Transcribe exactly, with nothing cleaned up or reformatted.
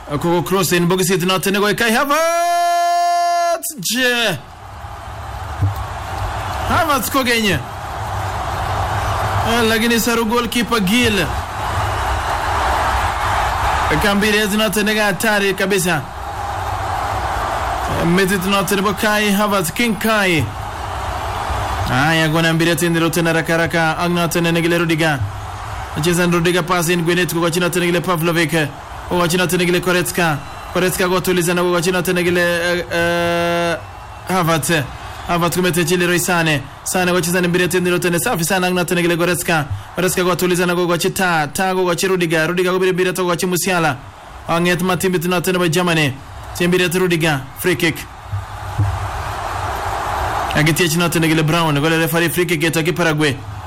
ko cross in bogi sit not ne go Kai Havertz je Havertz ko genye lakini saru goalkeeper Gil kambire not ne ga hatari kabisa metit not ne Kai Havertz King Kai aya gona mbire tendero tena rakaraka Agnata ne gile Rudiger Jason Rudiger pass in Gwinet ko china tena gile Pavlovic o china tena gile Koretska Koretska go tulizana go china tena gile Havertz Havertz kumete chile Roisane sana go chizana mbire tendero tena safi sana Agnata ne gile Goretzka Goretzka go tulizana go chita ta go go Rudiger Rudiger go mbire to go Musiala anget matimbit na tena ba Germany timbire Rudiger free kick agiti china tena gile Brown go le referee free kick to Paraguay